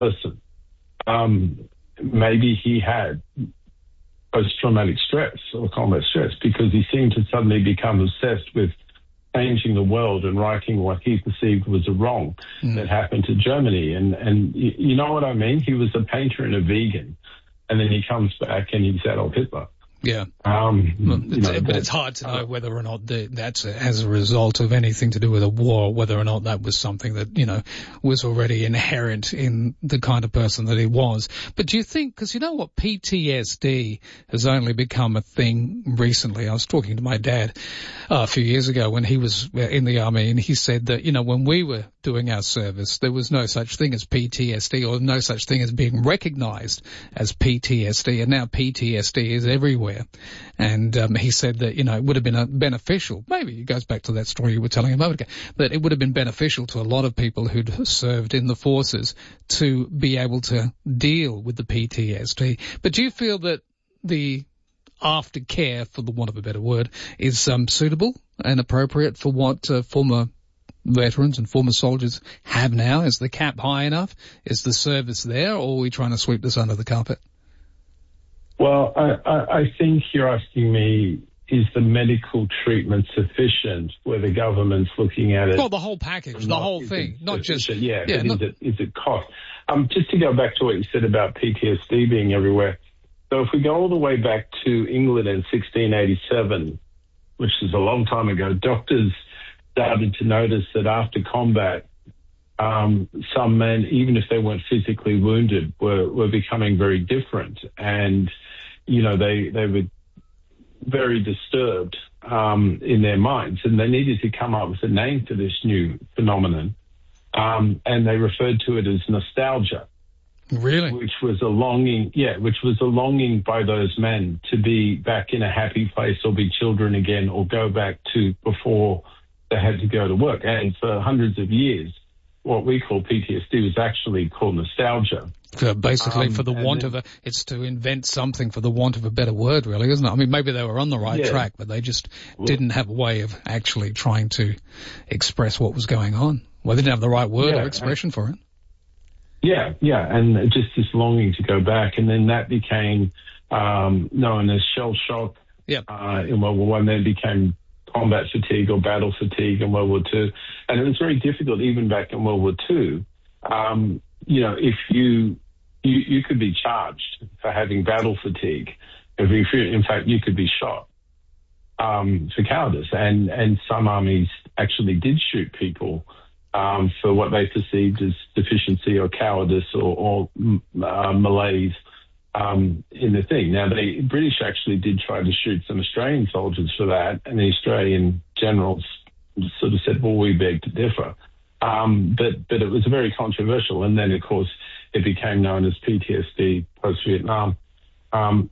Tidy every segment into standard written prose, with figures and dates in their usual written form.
person. Maybe he had post-traumatic stress or combat stress, because he seemed to suddenly become obsessed with changing the world and righting what he perceived was a wrong that happened to Germany. And you know what I mean? He was a painter and a vegan, and then he comes back and he's Adolf Hitler. Yeah. But it's hard to know whether or not that's as a result of anything to do with a war, whether or not that was something that, was already inherent in the kind of person that he was. But do you think, because what, PTSD has only become a thing recently. I was talking to my dad a few years ago when he was in the army, and he said that, when we were doing our service, there was no such thing as PTSD, or no such thing as being recognized as PTSD. And now PTSD is everywhere. And he said that, it would have been beneficial. Maybe it goes back to that story you were telling a moment ago, that it would have been beneficial to a lot of people who'd served in the forces to be able to deal with the PTSD. But do you feel that the aftercare, for the want of a better word, is suitable and appropriate for what former veterans and former soldiers have now? Is the cap high enough? Is the service there, or are we trying to sweep this under the carpet? Well, I think you're asking me, is the medical treatment sufficient where the government's looking at it? Well, the whole package, the whole thing, not just... Yeah, is it cost? Just to go back to what you said about PTSD being everywhere. So if we go all the way back to England in 1687, which is a long time ago, doctors started to notice that after combat, some men, even if they weren't physically wounded, were becoming very different. And, they were very disturbed in their minds, and they needed to come up with a name for this new phenomenon. And they referred to it as nostalgia. Really? Which was a longing by those men to be back in a happy place, or be children again, or go back to before they had to go to work. And for hundreds of years, what we call PTSD was actually called nostalgia. Basically, for the want of it's to invent something for the want of a better word, really, isn't it? I mean, maybe they were on the right track, but they just didn't have a way of actually trying to express what was going on. Well, they didn't have the right word or expression for it. Yeah, and just this longing to go back, and then that became known as shell shock in World War I, then became combat fatigue or battle fatigue in World War II. And it was very difficult even back in World War II. If you could be charged for having battle fatigue. In fact, you could be shot for cowardice. And some armies actually did shoot people for what they perceived as deficiency or cowardice or malaise in the thing. Now, the British actually did try to shoot some Australian soldiers for that, and the Australian generals sort of said, well, we beg to differ. But it was very controversial, and then, of course, it became known as PTSD post-Vietnam. I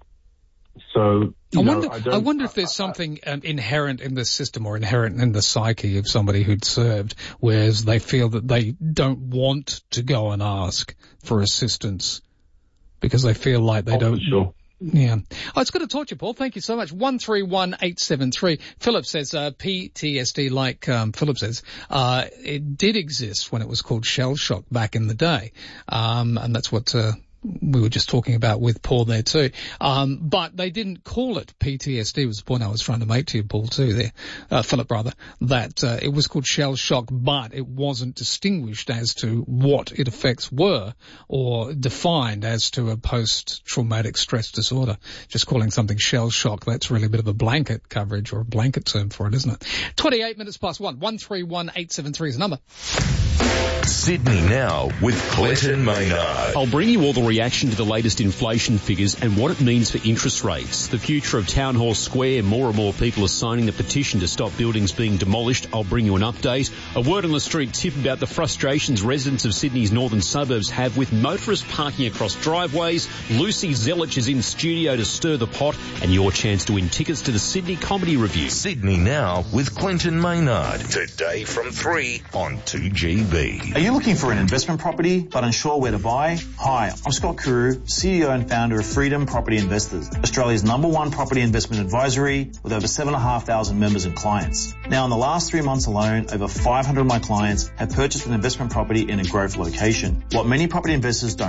wonder if there's something inherent in the system or inherent in the psyche of somebody who'd served, whereas they feel that they don't want to go and ask for assistance because they feel like they don't. Sure. Yeah. Oh, it's good to talk to you, Paul. Thank you so much. 131873. Philip says, PTSD, like, Philip says, it did exist when it was called shell shock back in the day. And that's what, we were just talking about with Paul there too. But they didn't call it PTSD was the point I was trying to make to you, Paul, too there, Philip rather, that, it was called shell shock, but it wasn't distinguished as to what its effects were or defined as to a post-traumatic stress disorder. Just calling something shell shock, that's really a bit of a blanket coverage or a blanket term for it, isn't it? 28 minutes past 1. 131873 is the number. Sydney Now with Clinton Maynard. I'll bring you all the reaction to the latest inflation figures and what it means for interest rates. The future of Town Hall Square. More and more people are signing the petition to stop buildings being demolished. I'll bring you an update. A word on the street tip about the frustrations residents of Sydney's northern suburbs have with motorists parking across driveways. Lucy Zelich is in studio to stir the pot, and your chance to win tickets to the Sydney Comedy Review. Sydney Now with Clinton Maynard. Today from 3 on 2GB. Are you looking for an investment property but unsure where to buy? Hi, I'm Scott Kuru, CEO and founder of Freedom Property Investors, Australia's #1 property investment advisory with over 7,500 members and clients. Now, in the last 3 months alone, over 500 of my clients have purchased an investment property in a growth location. What many property investors don't